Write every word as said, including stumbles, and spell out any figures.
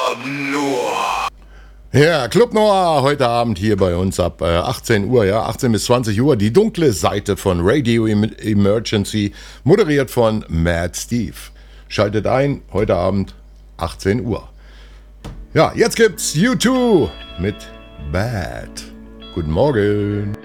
Ja, Club Noir heute Abend hier bei uns ab äh, achtzehn Uhr, ja, achtzehn bis zwanzig Uhr. Die dunkle Seite von Radio Emergency, moderiert von Mad Steve. Schaltet ein, heute Abend achtzehn Uhr. Ja, jetzt gibt's U zwei mit Bad. Guten Morgen.